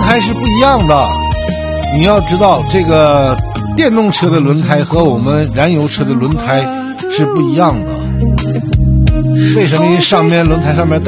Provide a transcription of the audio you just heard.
胎是不一样的。你要知道，这个电动车的轮胎和我们燃油车的轮胎是不一样的。为什么上面轮胎上面带